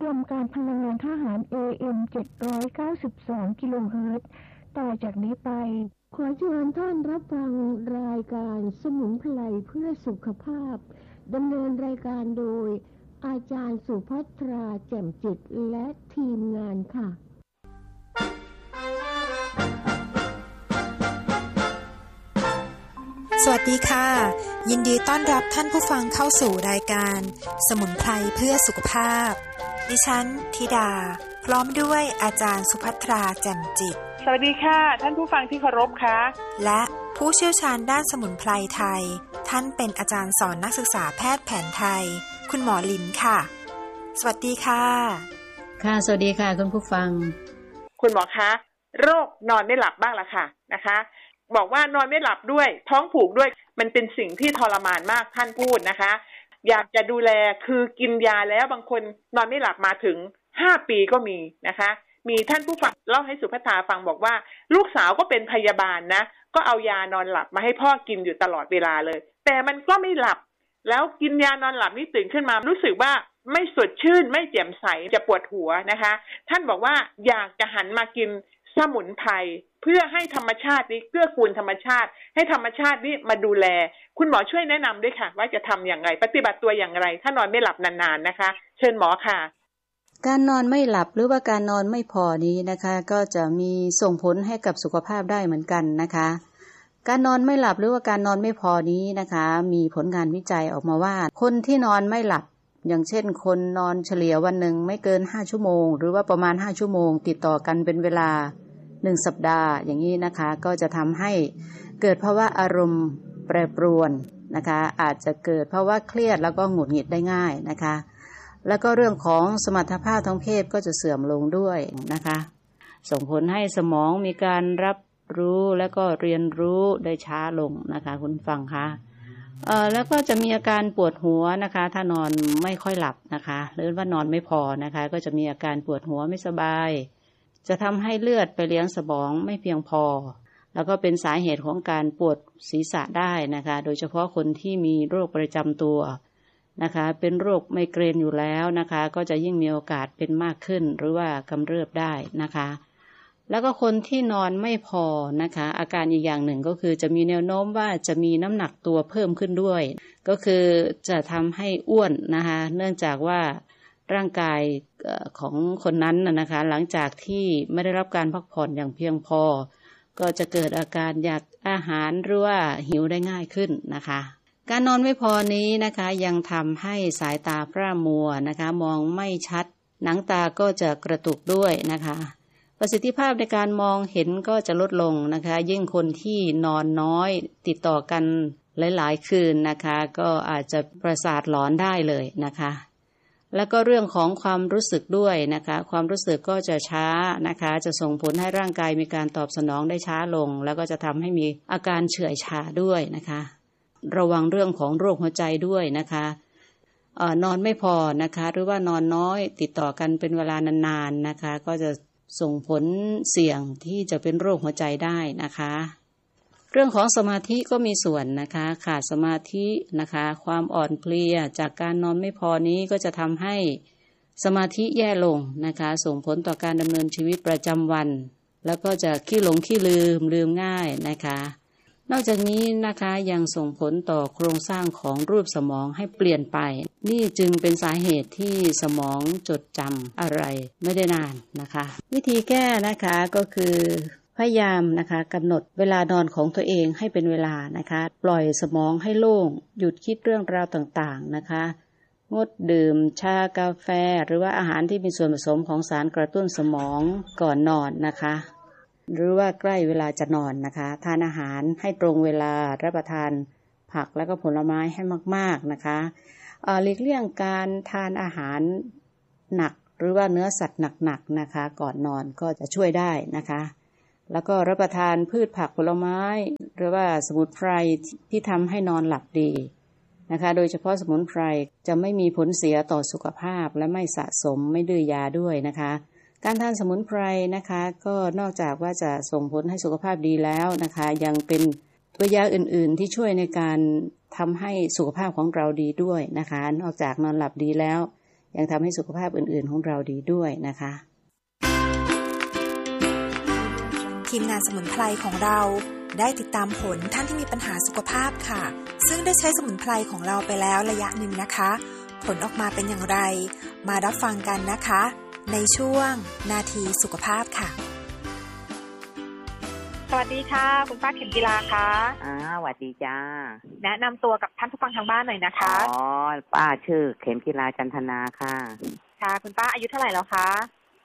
กรมการพลังงานทหาร AM 792 กิโลเฮิรตซ์ต่อจากนี้ไปขอเชิญท่านรับฟังรายการสมุนไพรเพื่อสุขภาพดำเนินรายการโดยอาจารย์สุภัทราแจ่มจิตและทีมงานค่ะสวัสดีค่ะยินดีต้อนรับท่านผู้ฟังเข้าสู่รายการสมุนไพรเพื่อสุขภาพดิฉันธิดาพร้อมด้วยอาจารย์สุภัทราแจ่มจิตสวัสดีค่ะท่านผู้ฟังที่เคารพค่ะและผู้เชี่ยวชาญด้านสมุนไพรไทยท่านเป็นอาจารย์สอนนักศึกษาแพทย์แผนไทยคุณหมอลินค่ะสวัสดีค่ะค่ะสวัสดีค่ะคุณผู้ฟังคุณหมอคะโรคนอนไม่หลับบ้างละค่ะนะคะบอกว่านอนไม่หลับด้วยท้องผูกด้วยมันเป็นสิ่งที่ทรมานมากท่านพูดนะคะอยากจะดูแลคือกินยาแล้วบางคนนอนไม่หลับมาถึง5 ปีก็มีนะคะมีท่านผู้ฟังเล่าให้สุภัทราฟังบอกว่าลูกสาวก็เป็นพยาบาลนะก็เอายานอนหลับมาให้พ่อกินอยู่ตลอดเวลาเลยแต่มันก็ไม่หลับแล้วกินยานอนหลับนี่ตื่นขึ้นมารู้สึกว่าไม่สดชื่นไม่แจ่มใสจะปวดหัวนะคะท่านบอกว่าอยากจะหันมากินสมุนไพรเพื่อให้ธรรมชาตินี้เกื้อกูลธรรมชาติให้ธรรมชาตินี้มาดูแลคุณหมอช่วยแนะนำด้วยค่ะว่าจะทำอย่างไรปฏิบัติตัวอย่างไรถ้านอนไม่หลับนานๆนะคะเชิญหมอค่ะการนอนไม่หลับหรือว่าการนอนไม่พอนี้นะคะก็จะมีส่งผลให้กับสุขภาพได้เหมือนกันนะคะการนอนไม่หลับหรือว่าการนอนไม่พอนี้นะคะมีผลงานวิจัยออกมาว่าคนที่นอนไม่หลับอย่างเช่นคนนอนเฉลี่ยวันหนึ่งไม่เกิน5 ชั่วโมงหรือว่าประมาณ5 ชั่วโมงติดต่อกันเป็นเวลา1 สัปดาห์อย่างนี้นะคะก็จะทำให้เกิดภาวะอารมณ์แปรปรวนนะคะอาจจะเกิดภาวะเครียดแล้วก็หงุดหงิดได้ง่ายนะคะแล้วก็เรื่องของสมรรถภาพทางเพศก็จะเสื่อมลงด้วยนะคะส่งผลให้สมองมีการรับรู้และก็เรียนรู้ได้ช้าลงนะคะคุณฟังคะแล้วก็จะมีอาการปวดหัวนะคะถ้านอนไม่ค่อยหลับนะคะหรือว่านอนไม่พอนะคะก็จะมีอาการปวดหัวไม่สบายจะทำให้เลือดไปเลี้ยงสมองไม่เพียงพอแล้วก็เป็นสาเหตุของการปวดศีรษะได้นะคะโดยเฉพาะคนที่มีโรคประจำตัวนะคะเป็นโรคไมเกรนอยู่แล้วนะคะก็จะยิ่งมีโอกาสเป็นมากขึ้นหรือว่ากำเริบได้นะคะแล้วก็คนที่นอนไม่พอนะคะอาการอีกอย่างหนึ่งก็คือจะมีแนวโน้มว่าจะมีน้ำหนักตัวเพิ่มขึ้นด้วยก็คือจะทำให้อ้วนนะคะเนื่องจากว่าร่างกายของคนนั้นนะคะหลังจากที่ไม่ได้รับการพักผ่อนอย่างเพียงพอก็จะเกิดอาการอยากอาหารหรือว่าหิวได้ง่ายขึ้นนะคะการนอนไม่พอนี้นะคะยังทำให้สายตาพร่ามัวนะคะมองไม่ชัดหนังตาก็จะกระตุกด้วยนะคะประสิทธิภาพในการมองเห็นก็จะลดลงนะคะยิ่งคนที่นอนน้อยติดต่อกันหลายๆคืนนะคะก็อาจจะประสาทหลอนได้เลยนะคะแล้วก็เรื่องของความรู้สึกด้วยนะคะความรู้สึกก็จะช้านะคะจะส่งผลให้ร่างกายมีการตอบสนองได้ช้าลงแล้วก็จะทำให้มีอาการเฉื่อยชาด้วยนะคะระวังเรื่องของโรคหัวใจด้วยนะคะนอนไม่พอนะคะหรือว่านอนน้อยติดต่อกันเป็นเวลานานๆนะคะก็จะส่งผลเสี่ยงที่จะเป็นโรคหัวใจได้นะคะเรื่องของสมาธิก็มีส่วนนะคะขาดสมาธินะคะความอ่อนเพลียจากการนอนไม่พอนี้ก็จะทำให้สมาธิแย่ลงนะคะส่งผลต่อการดำเนินชีวิตประจำวันแล้วก็จะขี้หลงขี้ลืมง่ายนะคะนอกจากนี้นะคะยังส่งผลต่อโครงสร้างของรูปสมองให้เปลี่ยนไปนี่จึงเป็นสาเหตุที่สมองจดจำอะไรไม่ได้นานนะคะวิธีแก้นะคะก็คือพยายามนะคะกำหนดเวลานอนของตัวเองให้เป็นเวลานะคะปล่อยสมองให้โล่งหยุดคิดเรื่องราวต่างๆนะคะงดดื่มชากาแฟหรือว่าอาหารที่มีส่วนผสมของสารกระตุ้นสมองก่อนนอนนะคะหรือว่าใกล้เวลาจะนอนนะคะทานอาหารให้ตรงเวลารับประทานผักและก็ผลไม้ให้มากๆนะคะหลีกเลี่ยงการทานอาหารหนักหรือว่าเนื้อสัตว์หนักๆนะคะก่อนนอนก็จะช่วยได้นะคะแล้วก็รับประทานพืชผักผลไม้หรือว่าสมุนไพรที่ทำให้นอนหลับดีนะคะโดยเฉพาะสมุนไพรจะไม่มีผลเสียต่อสุขภาพและไม่สะสมไม่ดื้อยาด้วยนะคะการทานสมุนไพรนะคะก็นอกจากว่าจะส่งผลให้สุขภาพดีแล้วนะคะยังเป็นตัวยาอื่นๆที่ช่วยในการทำให้สุขภาพของเราดีด้วยนะคะนอกจากนอนหลับดีแล้วยังทำให้สุขภาพอื่นๆของเราดีด้วยนะคะทีมงานสมุนไพรของเราได้ติดตามผลท่านที่มีปัญหาสุขภาพค่ะซึ่งได้ใช้สมุนไพรของเราไปแล้วระยะหนึ่งนะคะผลออกมาเป็นอย่างไรมารับฟังกันนะคะในช่วงนาทีสุขภาพค่ะสวัสดีค่ะคุณป้าเข็มกีฬาค่ะสวัสดีจ้าแนะนำตัวกับท่านผู้ฟังทางบ้านหน่อยนะคะป้าชื่อเข็มกีฬาจันทนาค่ะค่ะคุณป้าอายุเท่าไหร่แล้วคะ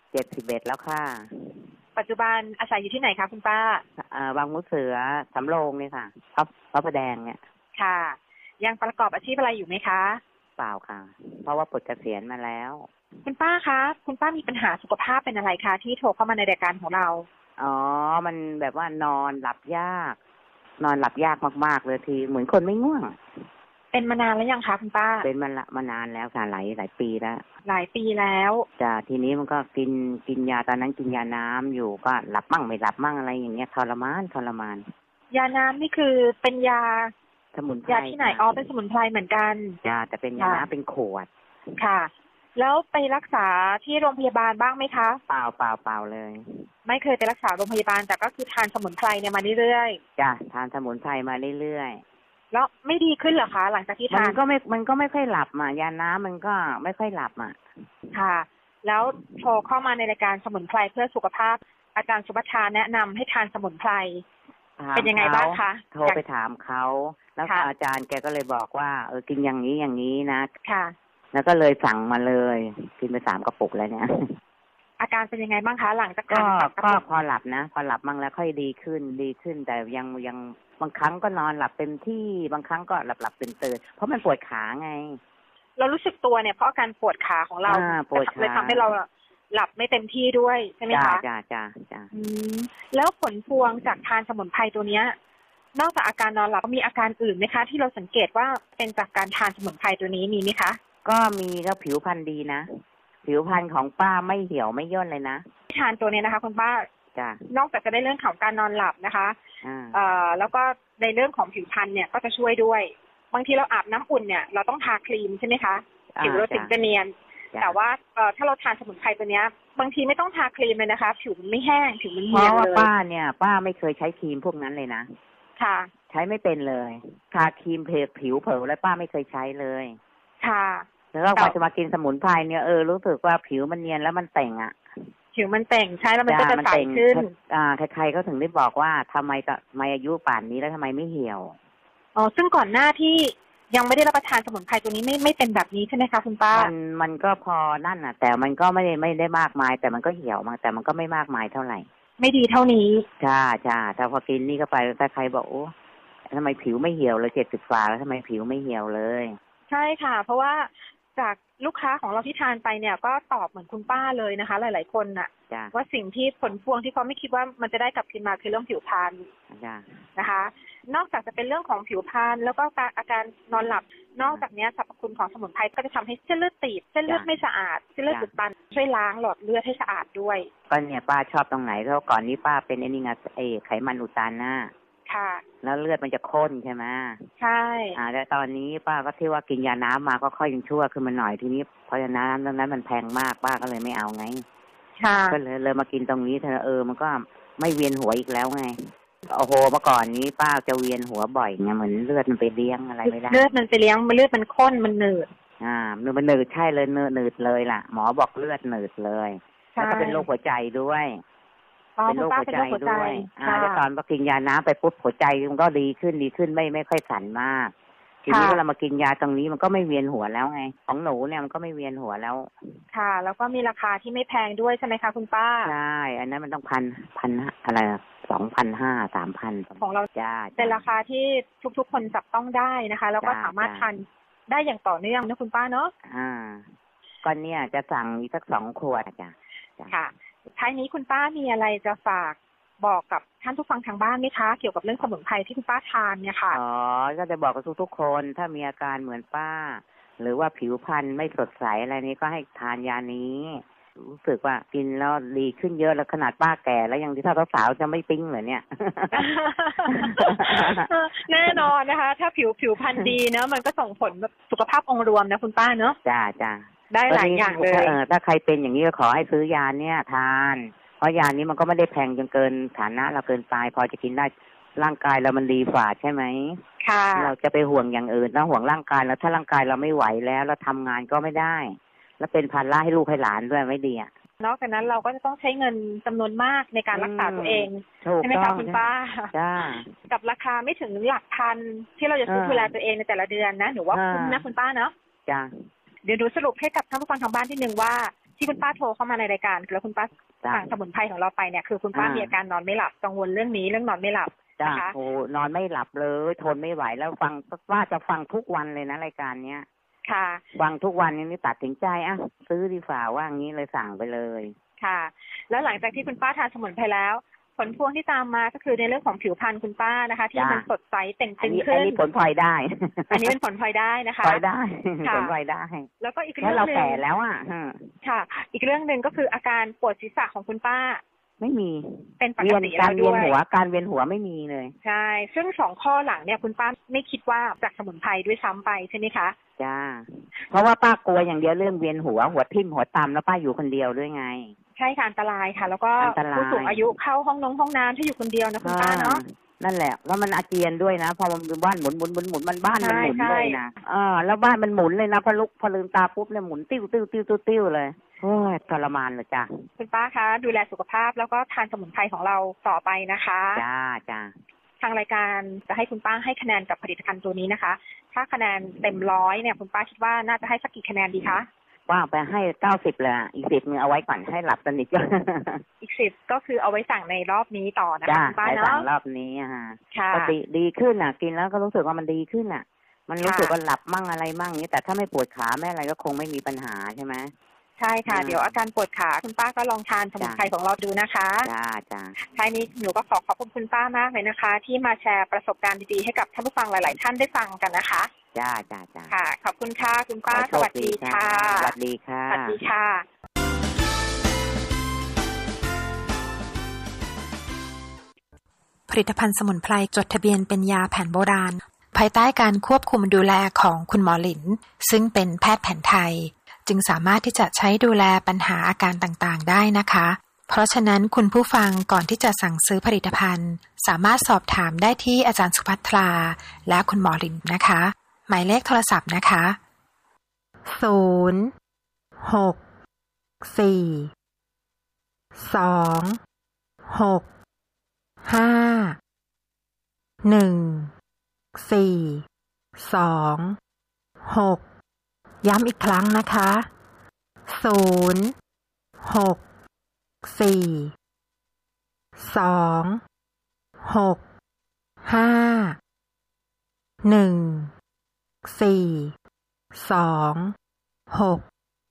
71แล้วค่ะปัจจุบันอาศัยอยู่ที่ไหนคะคุณป้าบางมุเสือสำโรงนี่ค่ะพระประแดงเนี่ยค่ะยังประกอบอาชีพอะไรอยู่ไหมคะเปล่าค่ะเพราะว่าปลดเกษียณมาแล้วคุณป้าคะคุณป้ามีปัญหาสุขภาพเป็นอะไรคะที่โทรเข้ามาในรายการของเรามันแบบว่านอนหลับยากมากๆเลยทีเหมือนคนไม่ง่วงเป็นมานานแล้วยังคะคุณป้าเป็นมานานแล้วค่ะหลายปีแล้วหลายปีแล้วจ้ะทีนี้มันก็กินยาตอนนั้นกินยาน้ำอยู่ก็หลับมั่งไม่หลับมั่งอะไรอย่างเงี้ยทรมานยาน้ำนี่คือเป็นยาสมุนไพรยาที่ไหนเป็นสมุนไพรเหมือนกันจ้ะแต่เป็นยาน้ำเป็นขวดค่ะแล้วไปรักษาที่โรงพยาบาลบ้างไหมคะเปล่าเลยไม่เคยไปรักษาโรงพยาบาลแต่ก็คือทานสมุนไพรเนี่ยมาเรื่อยๆจ้ะทานสมุนไพรมาเรื่อยๆแล้วไม่ดีขึ้นเหรอคะหลังจากที่ทานมันก็ไม่ค่อยหลับยาน้ำมันก็ไม่ค่อยหลับค่ะแล้วโทรเข้ามาในรายการสมุนไพรเพื่อสุขภาพอาจารย์สุภัทราแนะนำให้ทานสมุนไพรเป็นยังไงบ้างคะโทรไปถามเขาแล้วอาจารย์แกก็เลยบอกว่ากินอย่างนี้นะค่ะแล้วก็เลยสั่งมาเลยกินไป3 กระปุกแล้วเนี่ยอาการเป็นยังไงบ้างคะหลังจากก็พอหลับนะพอหลับมั่งแล้วค่อยดีขึ้นแต่ยังบางครั้งก็นอนหลับเต็มที่บางครั้งก็หลับตื่นเพราะมันปวดขาไงเรารู้สึกตัวเนี่ยเพราะอาการปวดขาของเราเลยทำให้เราหลับไม่เต็มที่ด้วยใช่ไหมคะจ้าแล้วผลพวงจากทานสมุนไพรตัวเนี้ยนอกจากอาการนอนหลับมีอาการอื่นไหมคะที่เราสังเกตว่าเป็นจากการทานสมุนไพรตัวนี้มีไหมคะก็มีก็ผิวพรรณดีนะผิวพรรณของป้าไม่เหี่ยวไม่ย่นเลยนะทานตัวนี้นะคะคุณป้าจ้านอกจากจะได้เรื่องของการนอนหลับนะคะแล้วก็ในเรื่องของผิวพรรณเนี่ยก็จะช่วยด้วยบางทีเราอาบน้ำอุ่นเนี่ยเราต้องทาครีมใช่ไหมคะผิวเราถึงจะเนียนแต่ว่าถ้าเราทานสมุนไพรตัวเนี้ยบางทีไม่ต้องทาครีมเลยนะคะผิวมันไม่แห้งผิวมันเนียนเลยเพราะว่าป้าไม่เคยใช้ครีมพวกนั้นเลยนะค่ะใช้ไม่เป็นเลยทาครีมผิวเผลอแล้วป้าไม่เคยใช้เลยค่ะแล้วก็พอจะมากินสมุนไพรเนี่ยรู้สึกว่าผิวมันเนียนแล้วมันแต่งผิวมันแต่งใช่แล้วมันก็จะใสขึ้นใครๆก็ถึงได้บอกว่าทำไมอายุป่านนี้แล้วทำไมไม่เหี่ยวซึ่งก่อนหน้าที่ยังไม่ได้รับประทานสมุนไพรตัวนี้ไม่เป็นแบบนี้ใช่ไหมคะคุณป้ามันก็พอนั่นแต่มันก็ไม่ได้มากมายแต่มันก็เหี่ยวมาแต่มันก็ไม่มากมายเท่าไหร่ไม่ดีเท่านี้จ้าถ้าพอกินนี่ก็ไปแต่ใครบอกโอ้ทำไมผิวไม่เหี่ยวเลย70 ฝ่าแล้วทำไมผิวไม่เหี่ยวเลยใช่ค่ะเพราะว่าจากลูกค้าของเราที่ทานไปเนี่ยก็ตอบเหมือนคุณป้าเลยนะคะหลายๆคนน่ะว่าสิ่งที่ผลพวงที่เขาไม่คิดว่ามันจะได้กลับคืนมาคือเรื่องผิวพรรณนะคะนอกจากจะเป็นเรื่องของผิวพรรณแล้วก็อาการนอนหลับนอกจากนี้สรรพคุณของสมุนไพรก็จะทำให้เส้นเลือดตีบเส้นเลือดไม่สะอาดเส้นเลือดอุดตันช่วยล้างหลอดเลือดให้สะอาดด้วยก็เนี่ยป้าชอบตรงไหนเพราะก่อนนี้ป้าเป็นไขมันอุดตันนะค่ะแล้วเลือดมันจะข้นใช่ไหมใช่แล้วตอนนี้ป้าก็ที่ว่ากินยาน้ำมาก็ค่อยยังชั่วขึ้นมาหน่อยทีนี้เพราะยาน้ำตรงนั้นมันแพงมากป้าก็เลยไม่เอาไงก็เลยมากินตรงนี้เธอมันก็ไม่เวียนหัวอีกแล้วไงโอ้โหเมื่อก่อนนี้ป้าจะเวียนหัวบ่อยไงเหมือนเลือดมันไปเลี้ยงอะไรไม่ได้เลือดมันไปเลี้ยงเลือดมันข้นมันหนืดมันหนืดใช่เลยหนืดเลยล่ะหมอบอกเลือดหนืดเลยแล้วก็เป็นโรคหัวใจด้วยเป็นโรคหัวใจด้วยแล้วตอนพอกินยาน้ำไปปุ๊บหัวใจมันก็ดีขึ้นไม่ค่อยสั่นมากทีนี้เรามากินยาตรงนี้มันก็ไม่เวียนหัวแล้วไงของหนูเนี่ยมันก็ไม่เวียนหัวแล้วค่ะแล้วก็มีราคาที่ไม่แพงด้วยใช่ไหมคะคุณป้าใช่อันนั้นมันต้องพันอะไร2,500 3,000 ของเราเป็นราคาที่ทุกๆคนจับต้องได้นะคะแล้วก็สามารถทานได้อย่างต่อเนื่องนะคุณป้าเนาะก็เนี่ยจะสั่งอีกสัก2 ขวดจ้ะค่ะท้ายนี้คุณป้ามีอะไรจะฝากบอกกับท่านผู้ฟังทางบ้านไหมคะเกี่ยวกับเรื่องสมุนไพรที่คุณป้าทานเนี่ยค่ะก็จะบอกกับทุกๆคนถ้ามีอาการเหมือนป้าหรือว่าผิวพรรณไม่สดใสอะไรนี้ก็ให้ทานยานี้รู้สึกว่ากินแล้วดีขึ้นเยอะแล้วขนาดป้าแก่แล้วยังที่ถ้าสาวจะไม่ปิ๊งเหรอเนี่ยแน่นอนนะคะถ้าผิวพรรณดีเนอะมันก็ส่งผลแบบสุขภาพองค์รวมนะคุณป้าเนอะจ้าได้หลายอย่างเลยถ้าใครเป็นอย่างนี้ก็ขอให้ซื้อยาเนี่ยทานเพราะยานี้มันก็ไม่ได้แพงจนเกินฐานะเราเกินไปพอจะกินได้ร่างกายเรามันดีฝ่าใช่ไหมค่ะเราจะไปห่วงอย่างอื่นต้องห่วงร่างกายแล้วถ้าร่างกายเราไม่ไหวแล้วเราทำงานก็ไม่ได้แล้วเป็นภาระให้ลูกให้หลานด้วยไม่ดีอ่ะนอกจากนั้นเราก็จะต้องใช้เงินจำนวนมากในการรักษาตัวเองใช่ไหมคะคุณป้ากับราคาไม่ถึงหลักพันที่เราจะซื้อดูแลตัวเองในแต่ละเดือนนะหนูว่าคุ้มนะคุณป้าเนาะจ้าเดี๋ยวดูสรุปให้กับท่านผู้ฟังทางบ้านที่นึงว่าที่คุณป้าโทรเข้ามาในรายการแล้วคุณป้าสั่งสมุนไพรของเราไปเนี่ยคือคุณป้ามีอาการนอนไม่หลับกังวลเรื่องนอนไม่หลับนะคะโอ้นอนไม่หลับเลยทนไม่ไหวแล้วฟังว่าจะฟังทุกวันเลยนะรายการเนี้ยค่ะฟังทุกวันนี้ตัดสินใจซื้อดีฝ่าว่างี้เลยสั่งไปเลยค่ะแล้วหลังจากที่คุณป้าทานสมุนไพรแล้วผลพวงที่ตามมาก็คือในเรื่องของผิวพรรณคุณป้านะคะที่มันสดใสเต่งตึงขึ้นอันนี้ผลพลอยได้อันนี้เป็นผลพลอยได้นะคะพลอยได้ผลพลอยได้แล้วก็อีกเรื่องนึงเราแก่แล้วค่ะอีกเรื่องนึงก็คืออาการปวดศีรษะของคุณป้าไม่มีเป็นปกติแล้วด้วยการเวียนหัวไม่มีเลยใช่ซึ่ง2ข้อหลังเนี่ยคุณป้าไม่คิดว่าจากสมุนไพรด้วยซ้ำไปใช่ไหมคะจ้าเพราะว่าป้ากลัวอย่างเดียวเรื่องเวียนหัวทิ่มหัวตำแล้วป้าอยู่คนเดียวด้วยไงใช่ค่ะอันตรายค่ะแล้วก็ผู้สูงอายุเข้าห้องน้ำที่อยู่คนเดียวนะคุณป้าเนาะนั่นแหละแล้วมันอาเจียนด้วยนะพอมันบ้านหมุนมันบ้านมันหมุนเลยนะแล้วบ้านมันหมุนเลยนะพอลืมตาปุ๊บเนี่ยหมุนติ้วเลยโอ้ยทรมานเลยจ้ะคุณป้าคะดูแลสุขภาพแล้วก็ทานสมุนไพรของเราต่อไปนะคะจ้าทางรายการจะให้คุณป้าให้คะแนนกับผลิตภัณฑ์ตัวนี้นะคะถ้าคะแนนเต็ม100เนี่ยคุณป้าคิดว่าน่าจะให้สักกี่คะแนนดีคะว่าไปให้90เลยอีก10นึงเอาไว้ก่อนให้หลับสนิทอีก10ก็คือเอาไว้สั่งในรอบนี้ต่อนะคะคุณป้าเนาะสั่งรอบนี้ก็ดีขึ้นกินแล้วก็รู้สึกว่ามันดีขึ้นมันรู้สึกว่าหลับมั่งอะไรมั่งนี้แต่ถ้าไม่ปวดขาไม่อะไรก็คงไม่มีปัญหาใช่ไหมใช่ค่ะเดี๋ยวอาการปวดขาคุณป้าก็ลองทานสมุนไพรของเราดูนะคะจ้าท้ายนี้หนูก็ขอบคุณคุณป้ามากเลยนะคะที่มาแชร์ประสบการณ์ดีๆให้กับท่านผู้ฟังหลายๆท่านได้ฟังกันนะคะจ้าค่ะขอบคุณค่ะคุณป้าสวัสดีค่ะสวัสดีค่ะสวัสดีค่ะผลิตภัณฑ์สมุนไพรจดทะเบียนเป็นยาแผนโบราณภายใต้การควบคุมดูแลของคุณหมอหลินซึ่งเป็นแพทย์แผนไทยจึงสามารถที่จะใช้ดูแลปัญหาอาการต่างๆได้นะคะเพราะฉะนั้นคุณผู้ฟังก่อนที่จะสั่งซื้อผลิตภัณฑ์สามารถสอบถามได้ที่อาจารย์สุภัทราและคุณหมอหลินนะคะหมายเลขโทรศัพท์นะคะ064264142ย้ำอีกครั้งนะคะ064264142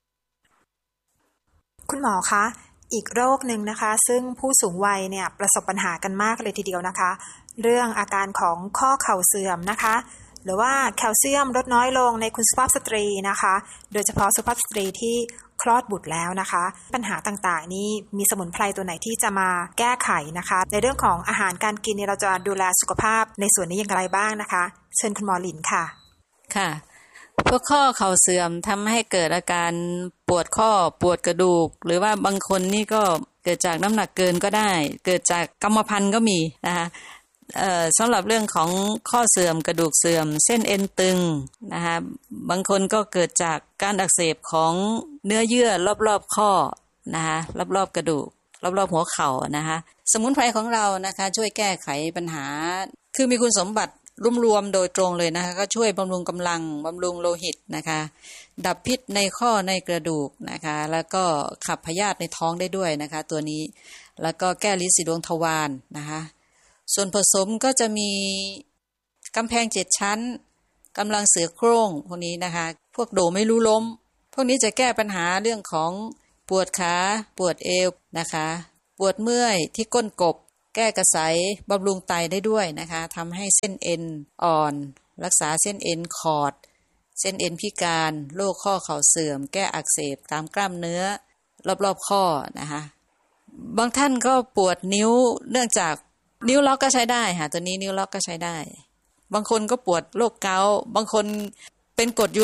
คุณหมอคะอีกโรคหนึ่งนะคะซึ่งผู้สูงวัยเนี่ยประสบปัญหากันมากเลยทีเดียวนะคะเรื่องอาการของข้อเข่าเสื่อมนะคะหรือว่าแคลเซียมลดน้อยลงในคุณสุภาพสตรีนะคะโดยเฉพาะสุภาพสตรีที่คลอดบุตรแล้วนะคะปัญหาต่างๆนี้มีสมุนไพรตัวไหนที่จะมาแก้ไขนะคะในเรื่องของอาหารการกินเราจะดูแลสุขภาพในส่วนนี้อย่างไรบ้างนะคะเชิญคุณหมอหลินค่ะค่ะพวกข้อเข่าเสื่อมทำให้เกิดอาการปวดข้อปวดกระดูกหรือว่าบางคนนี่ก็เกิดจากน้ำหนักเกินก็ได้เกิดจากกรรมพันธุ์ก็มีนะคะสำหรับเรื่องของข้อเสื่อมกระดูกเสื่อมเส้นเอ็นตึงนะคะบางคนก็เกิดจากการอักเสบของเนื้อเยื่อรอบๆข้อนะคะรอบๆกระดูกรอบๆหัวเข่านะคะสมุนไพรของเรานะคะช่วยแก้ไขปัญหาคือมีคุณสมบัติรวมๆโดยตรงเลยนะคะก็ช่วยบำรุงกำลังบำรุงโลหิตนะคะดับพิษในข้อในกระดูกนะคะแล้วก็ขับพยาธิในท้องได้ด้วยนะคะตัวนี้แล้วก็แก้ลิ้นสีดวงทวารนะคะส่วนผสมก็จะมีกำแพง7ชั้นกำลังเสือโคร่งพวกนี้นะคะพวกโดไม่รู้ล้มพวกนี้จะแก้ปัญหาเรื่องของปวดขาปวดเอวนะคะปวดเมื่อยที่ก้นกบแก้กระสายบำรุงไตได้ด้วยนะคะทำให้เส้นเอ็นอ่อนรักษาเส้นเอ็นขอดเส้นเอ็นพิการโรคข้อเข่าเสื่อมแก้อักเสบตามกล้ามเนื้อรอบๆข้อนะคะบางท่านก็ปวดนิ้วเนื่องจากนิ้วล็อกก็ใช้ได้ค่ะตัวนี้นิ้วล็อกก็ใช้ได้บางคนก็ปวดโรคเกาต์บางคนเป็นกรดยูริก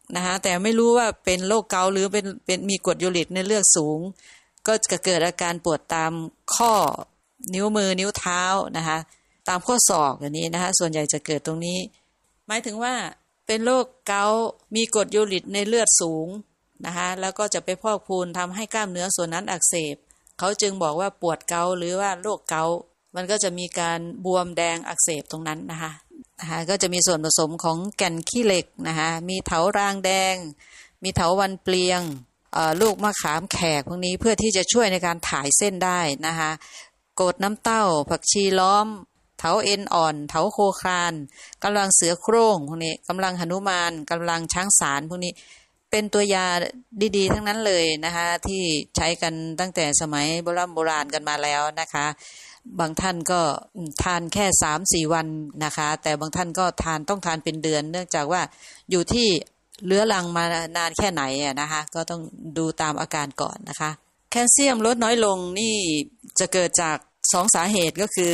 นะคะแต่ไม่รู้ว่าเป็นโรคเกาต์หรือเป็นมีกรดยูริกในเลือดสูงก็จะเกิดอาการปวดตามข้อนิ้วมือนิ้วเท้านะคะตามข้อศอกอย่างนี้นะคะส่วนใหญ่จะเกิดตรงนี้หมายถึงว่าเป็นโรคเกาต์มีกรดยูริกในเลือดสูงนะคะแล้วก็จะไปพอกพูนทำให้กล้ามเนื้อส่วนนั้นอักเสบเขาจึงบอกว่าปวดเกาต์หรือว่าโรคเกาต์มันก็จะมีการบวมแดงอักเสบตรงนั้นนะคะก็จะมีส่วนผสมของแก่นขี้เหล็กนะคะมีเถารางแดงมีเถาวัลย์เปลียงลูกมะขามแขกพวกนี้เพื่อที่จะช่วยในการถ่ายเส้นได้นะคะโกดน้ำเต้าผักชีล้อมเถาเอ็นอ่อนเถาโคครานกำลังเสือโคร่งพวกนี้กำลังหนุมานกำลังช้างสารพวกนี้เป็นตัวยาดีๆทั้งนั้นเลยนะคะที่ใช้กันตั้งแต่สมัยโบราณกันมาแล้วนะคะบางท่านก็ทานแค่ 3-4 วันนะคะแต่บางท่านก็ต้องทานเป็นเดือนเนื่องจากว่าอยู่ที่เรื้อรังมานานแค่ไหนนะคะก็ต้องดูตามอาการก่อนนะคะแคลเซียมลดน้อยลงนี่จะเกิดจาก2สาเหตุก็คือ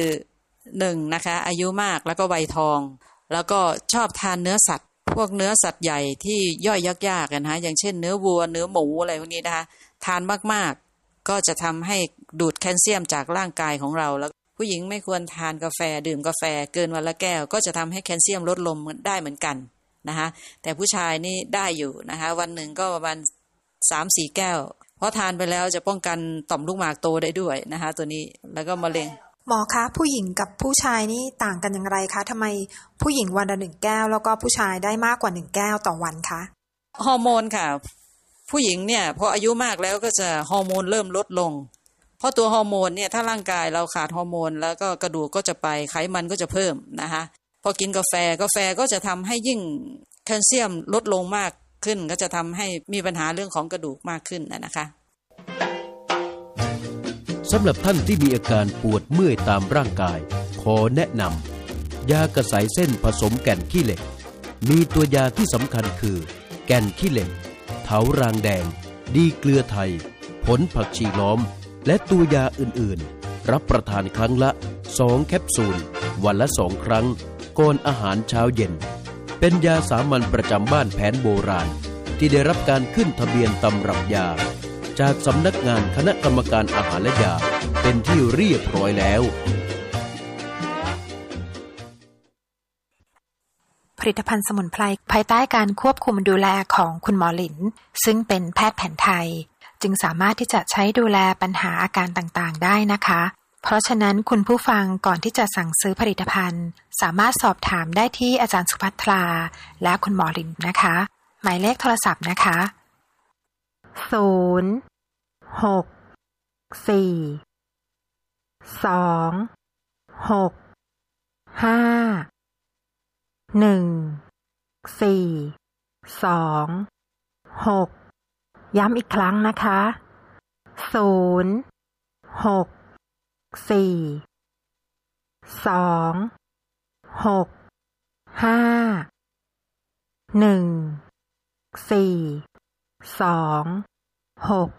1นะคะอายุมากแล้วก็วัยทองแล้วก็ชอบทานเนื้อสัตว์พวกเนื้อสัตว์ใหญ่ที่ย่อยยากๆนะคะอย่างเช่นเนื้อวัวเนื้อหมูอะไรพวกนี้นะคะทานมากๆก็จะทำให้ดูดแคลเซียมจากร่างกายของเราแล้วผู้หญิงไม่ควรทานกาแฟดื่มกาแฟเกินวันละแก้วก็จะทำให้แคลเซียมลดลงได้เหมือนกันนะคะแต่ผู้ชายนี่ได้อยู่นะคะวันหนึ่งก็ประมาณ 3-4 แก้วเพราะทานไปแล้วจะป้องกันต่อมลูกหมากโตได้ด้วยนะคะตัวนี้แล้วก็มะเร็งหมอคะผู้หญิงกับผู้ชายนี่ต่างกันอย่างไรคะทำไมผู้หญิงวันละ1แก้วแล้วก็ผู้ชายได้มากกว่า1แก้วต่อวันคะฮอร์โมนค่ะผู้หญิงเนี่ยพออายุมากแล้วก็จะฮอร์โมนเริ่มลดลงเพราะตัวฮอร์โมนเนี่ยถ้าร่างกายเราขาดฮอร์โมนแล้วก็กระดูกก็จะไปไขมันก็จะเพิ่มนะคะพอกินกาแฟก็จะทำให้ยิ่งแคลเซียมลดลงมากขึ้นก็จะทำให้มีปัญหาเรื่องของกระดูกมากขึ้นนะคะสำหรับท่านที่มีอาการปวดเมื่อยตามร่างกายขอแนะนำยากระสายเส้นผสมแก่นขี้เหล็กมีตัวยาที่สำคัญคือแก่นขี้เหล็กเถารางแดงดีเกลือไทยผลผักชีล้อมและตัวยาอื่นๆรับประทานครั้งละ2แคปซูลวันละ2ครั้งก่อนอาหารเช้าเย็นเป็นยาสามัญประจำบ้านแผนโบราณที่ได้รับการขึ้นทะเบียนตำรับยาจากสำนักงานคณะกรรมการอาหารและยาเป็นที่เรียบร้อยแล้วผลิตภัณฑ์สมุนไพรภายใต้การควบคุมดูแลของคุณหมอหลินซึ่งเป็นแพทย์แผนไทยจึงสามารถที่จะใช้ดูแลปัญหาอาการต่างๆได้นะคะเพราะฉะนั้นคุณผู้ฟังก่อนที่จะสั่งซื้อผลิตภัณฑ์สามารถสอบถามได้ที่อาจารย์สุภัทราและคุณหมอหลินนะคะหมายเลขโทรศัพท์นะคะ064264142ย้ำอีกครั้งนะคะ064264142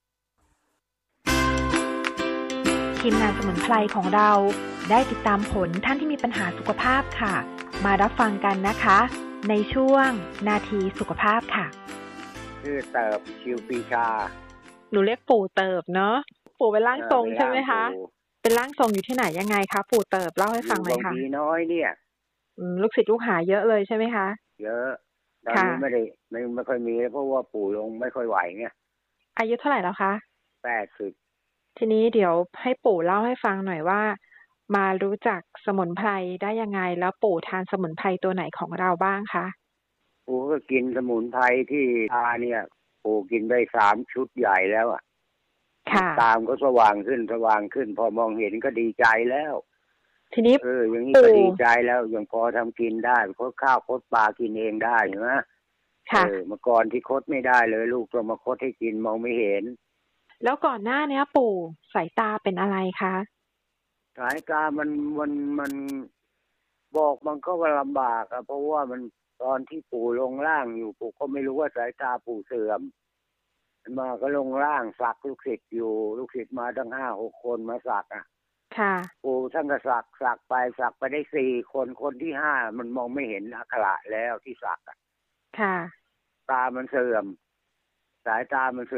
ทีมงานสมุนไพรของเราได้ติดตามผลท่านที่มีปัญหาสุขภาพค่ะมารับฟังกันนะคะในช่วงนาทีสุขภาพค่ะชื่อเติบชิวปีชาหนูเรียกปู่เติบเนาะปู่เป็นร่างทรงใช่ไหมคะเป็นร่างทรงอยู่ที่ไหนยังไงคะปู่เติบเล่าให้ฟังหน่อยค่ะดีน้อยเนี่ยลูกศิษย์ลูกหาเยอะเลยใช่ไหมคะเยอะตอนนี้ไม่ค่อยมีเพราะว่าปู่ลงไม่ค่อยไหวไงอายุเท่าไหร่แล้วคะ 80 ทีนี้เดี๋ยวให้ปู่เล่าให้ฟังหน่อยว่ามารู้จักสมุนไพรได้ยังไงแล้วปู่ทานสมุนไพรตัวไหนของเราบ้างคะปู่ก็กินสมุนไพรที่ทานเนี่ยปู่กินได้3ชุดใหญ่แล้วอ่ะตามก็สว่างขึ้นพอมองเห็นก็ดีใจแล้วทีนี้อย่างนี้ก็ดีใจแล้วยังพอทำกินได้คดข้าวคดปลากินเองได้ใช่ไหมเมื่อก่อนที่คดไม่ได้เลยลูกต้องมาคดให้กินมองไม่เห็นแล้วก่อนหน้านี้ปู่สายตาเป็นอะไรคะสายตามันบอกมันก็ว่าลำบากอะเพราะว่ามันตอนที่ปู่ลงล่างอยู่ปู่ก็ไม่รู้ว่าสายตาปู่เสื่อมมาก็ลงล่างสักลูกศิษย์อยู่ลูกศิษย์มาตั้ง 5-6 คนมาสักอ่ะค่ะปู่ท่านก็สักไปได้4 คนคนที่5มันมองไม่เห็นอักขระแล้วที่สักอ่ะค่ะตามันเสื่อมสายตามันเสื่อม